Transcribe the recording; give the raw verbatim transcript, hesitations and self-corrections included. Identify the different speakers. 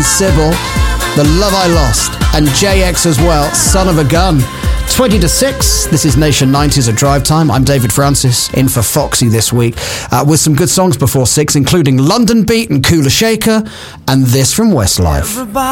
Speaker 1: Sybil, The Love I Lost, and J X as well, Son of a Gun. twenty to six, this is Nation nineties at Drive Time. I'm David Francis, in for Foxy this week, uh, with some good songs before six, including London Beat and Kula Shaker, and this from Westlife. Everybody